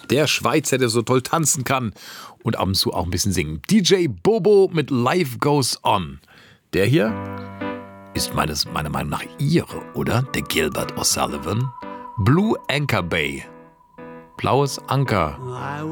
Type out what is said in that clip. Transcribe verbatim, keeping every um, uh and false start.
Der Schweizer, der so toll tanzen kann und ab und zu auch ein bisschen singen. D J Bobo mit Life Goes On. Der hier ist meines, meiner Meinung nach Ihre, oder? Der Gilbert O'Sullivan. Blue Anchor Bay. Blaues Anker.